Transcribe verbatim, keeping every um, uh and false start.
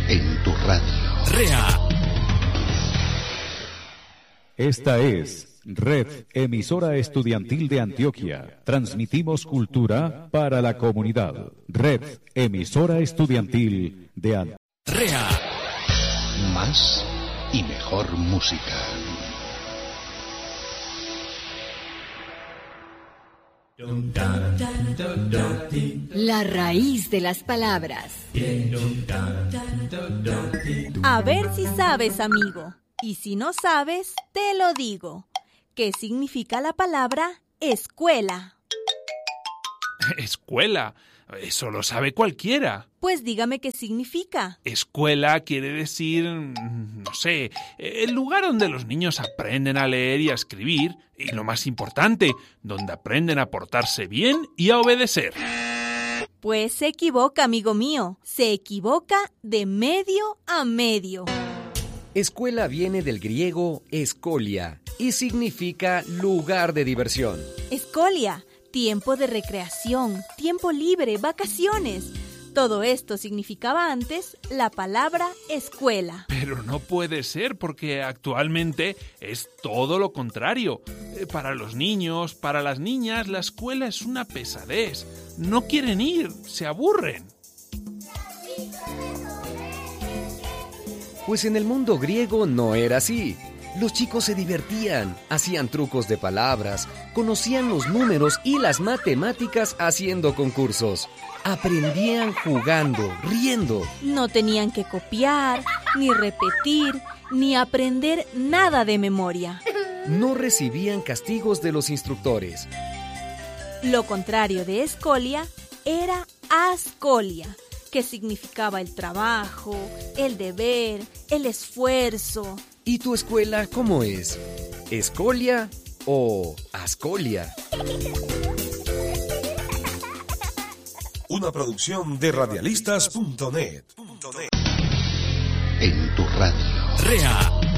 en tu radio. Rea. Esta es Red Emisora Estudiantil de Antioquia. Transmitimos cultura para la comunidad. Red Emisora Estudiantil de Antioquia. Rea. Más y mejor música. La raíz de las palabras. A ver si sabes, amigo. Y si no sabes, te lo digo. ¿Qué significa la palabra escuela? Escuela, eso lo sabe cualquiera. Pues dígame qué significa. Escuela quiere decir, no sé, el lugar donde los niños aprenden a leer y a escribir, y lo más importante, donde aprenden a portarse bien y a obedecer. Pues se equivoca, amigo mío. Se equivoca de medio a medio. Escuela viene del griego escolia y significa lugar de diversión. Escolia, tiempo de recreación, tiempo libre, vacaciones. Todo esto significaba antes la palabra escuela. Pero no puede ser porque actualmente es todo lo contrario. Para los niños, para las niñas, la escuela es una pesadez. No quieren ir, se aburren. Pues en el mundo griego no era así. Los chicos se divertían, hacían trucos de palabras, conocían los números y las matemáticas haciendo concursos. Aprendían jugando, riendo. No tenían que copiar, ni repetir, ni aprender nada de memoria. No recibían castigos de los instructores. Lo contrario de escolia era ascolia, que significaba el trabajo, el deber, el esfuerzo. ¿Y tu escuela cómo es? ¿Escolia o ascolia? Una producción de radialistas punto net. En tu radio. Rea.